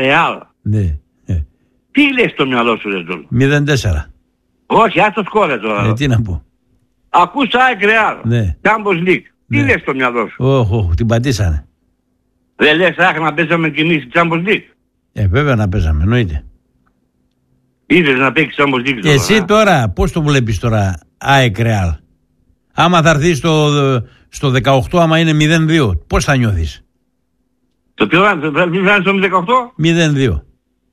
Ρεάλ. Ναι. Τι λες στο μυαλό σου, ρε Τζόλο? 0-4. Όχι, ας το σκόρε τώρα. Τι να πω. Ακούς ΑΕΚ Ρεάλ. Ναι. Champions League. Τι Ναι. λες στο μυαλό σου? Όχι, την πατήσανε. Δεν λες να παίζαμε κι εμείς Champions League? Βέβαια να παίζαμε, εννοείται. Ήθελες να παίξεις Champions League τώρα? Εσύ τώρα, πώς το βλέπεις τώρα, ΑΕΚ Ρεάλ? Άμα θα έρθει στο 18, άμα είναι 0-2, πώς θα νιώθεις? Το ποιο θα είναι στο 18? 0-2.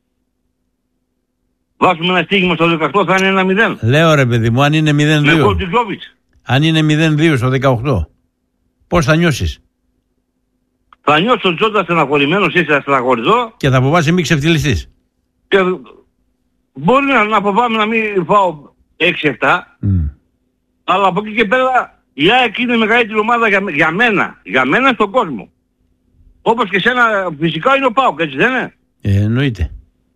Βάζουμε ένα στοίχημα στο 18, θα είναι 1-0. Λέω ρε παιδί μου, αν είναι 0-2. Με γκολ του Τζόβιτς. Αν είναι 0-2 στο 18, πώς θα νιώσεις? Θα νιώσω τον Τζόντα στεναχωρημένος, εσύ θα στεναχωρηθώ. Και θα φοβάσαι μη ξεφτυλιστείς. Και μπορεί να φοβάμαι να μην φάω 6-7. Αλλά από εκεί και πέρα η ΑΕΚ είναι η μεγαλύτερη ομάδα για μένα. Για μένα στον κόσμο. Όπως και σένα φυσικά είναι ο ΠΑΟΚ, έτσι δεν είναι? Εννοείται.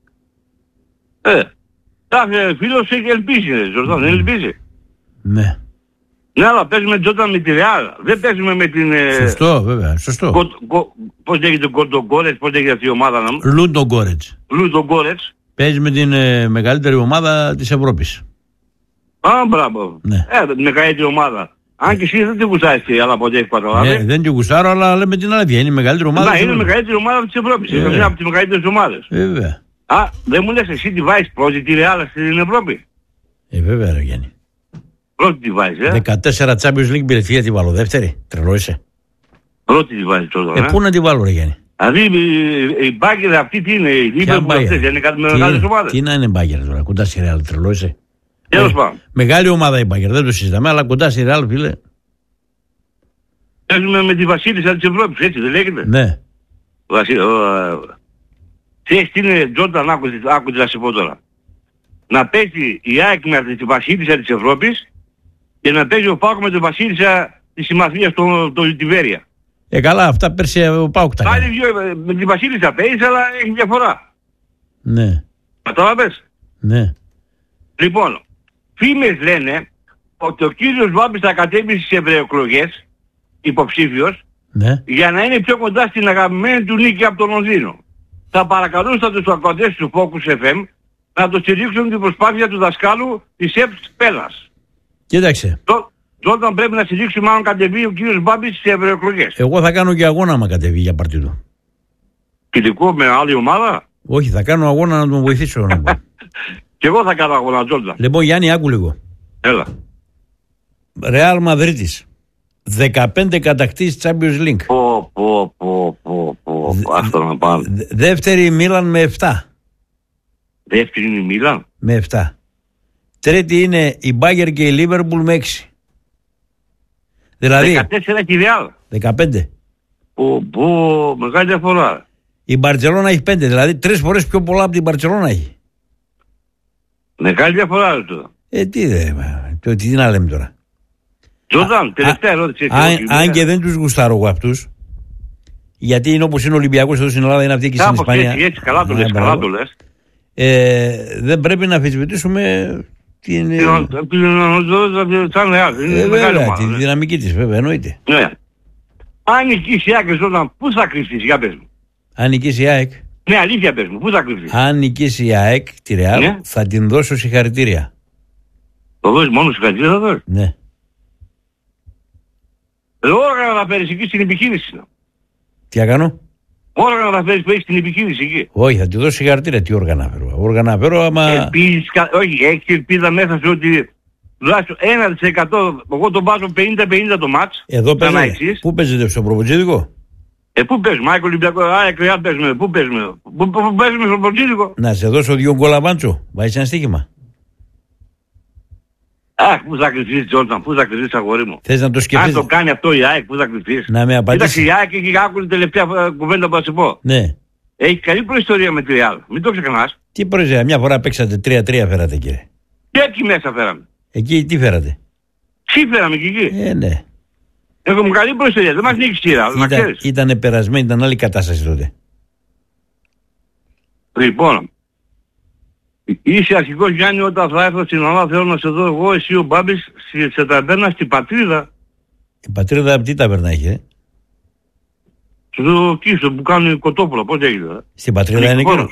Κάθε φίλος έχει ελπίσει, Τζόρνταν, δεν ελπίζει? Ναι. Ναι, αλλά παίζουμε Τζόρνταν με τη Ρεάλ. Δεν παίζουμε με την... Σωστό, βέβαια, σωστό. Πώς λέγεται Κοντογκόρετς, πώς λέγεται αυτή η ομάδα να μου? Λούντογκόρετς. Λούντογκόρετς. Παίζει με την μεγαλύτερη ομάδα της Ευρώπης. Α, μπράβο. Ναι. Την μεγαλύτερη ομάδα. Αν και εσύ δεν την γουστάρεις και άλλα ποτέ έχει καταλάβει. Ναι, δεν την γουστάρω, αλλά λέμε την αλήθεια. Είναι η μεγαλύτερη ομάδα. Ναι, είναι η μεγαλύτερη ομάδα της Ευρώπης. Είναι μια από τις μεγαλύτερες ομάδες. Βέβαια. Α, δεν μου λες εσύ τη βάζεις πρώτη τη Ρεάλ στην Ευρώπη? Βέβαια, ρε Γιάννη. Πρώτη τη βάζεις, 14 Champions League πήρε, τι τη βάλω, δεύτερη. Τρελό είσαι. Πρώτη τη βάζεις τώρα. Πού να τη βάλω, ρε Γιάννη? Δηλαδή η Μπάγκερ αυτή τι είναι, η Λίβερπουλ αυτές, δεν είναι κάτι με μεγάλες ομάδες? Τι να είναι Μπάγκερ τώρα, κοντά στη Ρεάλ, τρελό είσαι. Τέλος πάντων. Μεγάλη ομάδα η Μπάγκερ, δεν το συζητάμε, αλλά κοντά στη Ρεάλ, φίλε. Παίζουμε με τη Βασίλισσα της Ευρώπης, έτσι δεν λέγεται? Ναι. Ξέρεις τι είναι, Τζόρνταν, άκουτε να σε πω τώρα. Να παίζει η ΑΕΚ με τη Βασίλισσα της Ευρώπης και να παίζει ο ΠΑΟΚ με τη Βασίλισσα της Συμμαθίας το Λιτιβέρια. Καλά, αυτά πέρσι ο ΠΑΟΚ τα κάνει. Με τη Βασίλισσα παίζει, αλλά έχει διαφορά. Ναι. Κατάλαβες? Ναι. Λοιπόν, φήμες λένε ότι ο κύριος Βάμπης θα κατέβει στις ευρωεκλογές, υποψήφιος, ναι, για να είναι πιο κοντά στην αγαπημένη του νίκη από τον Λονδίνο. Θα παρακαλούσα τους ακροατές του Focus FM να το στηρίξουν την προσπάθεια του δασκάλου της ΕΠΣ Πέλας. Κοίταξε. Όταν πρέπει να στηρίξουμε αν κατεβεί ο κύριος Μπάμπης στις ευρωεκλογές. Εγώ θα κάνω και αγώνα άμα κατεβεί για παρτίδο. Κυλικό με άλλη ομάδα? Όχι, θα κάνω αγώνα να τον βοηθήσω. Και εγώ θα κάνω αγώνα, Τζόρνταν. Λοιπόν, Γιάννη, άκου λίγο. Έλα. Ρεάλ Μαδρίτης. 15 κατακτήσεις Champions League. Αυτό να πάμε. Δεύτερη Μίλαν με 7. Δεύτερη είναι η Μίλαν. Με 7. Τρίτη είναι η Μπάγκερ και η Λίβερπουλ με 6. Δηλαδή 14 έχει η Ρεάλ. 15. Μεγάλη διαφορά. Η Μπαρτσελώνα έχει 5. Δηλαδή 3 φορές πιο πολλά από την Μπαρτσελώνα έχει. Μεγάλη διαφορά τώρα. Τι να λέμε τώρα. Τζόρνταν, τελευταία ερώτηση. Αν και δεν τους γουστάρω εγώ αυτούς, γιατί είναι όπως είναι ο Ολυμπιακός εδώ στην Ελλάδα, είναι αυτή και στην Ισπανία. Έτσι, καλά το λες, δεν πρέπει να αμφισβητήσουμε τη δυναμική της, βέβαια, εννοείται. Ναι. Αν νικήσει η ΑΕΚ, Τζόρνταν, πού θα κρυφτείς, για πες μου. Αν νικήσει η ΑΕΚ. Ναι, αλήθεια πες μου, πού θα κρυφτείς. Αν νικήσει η ΑΕΚ τη Ρεάλ, θα την δώσω συγχαρητήρια. Το δώσεις μόνο συγχαρητήρια θα δώσεις? Ναι. Όργανα να φέρεις εκεί στην επιχείρηση. Τι θα κάνω? Όργανα να φέρεις που έχεις στην επιχείρηση εκεί. Όχι, θα τη δώσω συγχαρητήρια. Τι όργανα φέρω? Όργανα φέρω άμα... Όχι, έχεις ελπίδα μέσα σε ότι τουλάχιστον 1%, εγώ τον βάζω 50-50 το μάτς. Εδώ παίζετε. Πού παίζετε, στο Προποτζίδικο? Πού παίζουμε, ΑΕΚ Ολυμπιακό, ΑΕΚ Ρεάλ παίζουμε, πού παίζουμε στο Προποτζίδικο? Να σε δώσω 2 γκολ αβάντσο, βάζεις ένα στοίχημα. Αχ, πού θα κρυφτείς, Τζόρνταν, πού θα κρυφτείς, αγόρι μου. Θες να το σκεφτείς? Αν το κάνει αυτό η ΑΕΚ, πού θα κρυφτείς? Να με απαντήσεις. Κοίταξε, η ΑΕΚ έχει άκουσει την τελευταία κουβέντα που θα σου πω. Ναι. Έχει καλή προϊστορία με τη Ρεάλ, μην το ξεχνάς. Τι προϊστορία, μια φορά παίξατε 3-3 φέρατε, κύριε. Και εκεί μέσα φέραμε. Εκεί τι φέρατε? Τι φέραμε και εκεί. Ναι. Έχουμε καλή προϊστορία, δεν μας νίξει η Ρεάλ, να ξέρεις. Ήταν περασμένη, ήταν άλλη κατάσταση τότε. Λοιπόν, είσαι αρχικός, Γιάννη, όταν θα έρθω στην Ελλάδα θέλω να σε δω εγώ, εσύ ο Μπάμπης, σε ταβέρνα στην Πατρίδα. Η Πατρίδα τι ταβέρνα είχε? Στο Κίστο που κάνουν κοτόπουλα, πώς έγινε. Στην Πατρίδα είναι καιρός.